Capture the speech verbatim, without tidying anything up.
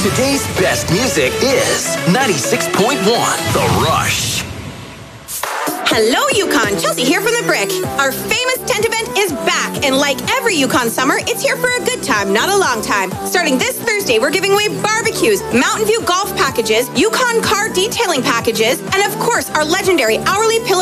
Today's best music is ninety-six point one The Rush. Hello, Yukon. Chelsea here from The Brick. Our famous tent event is back, and like every Yukon summer, it's here for a good time, not a long time. Starting this Thursday, we're giving away barbecues, Mountain View golf packages, Yukon car detailing packages, and of course, our legendary hourly pillow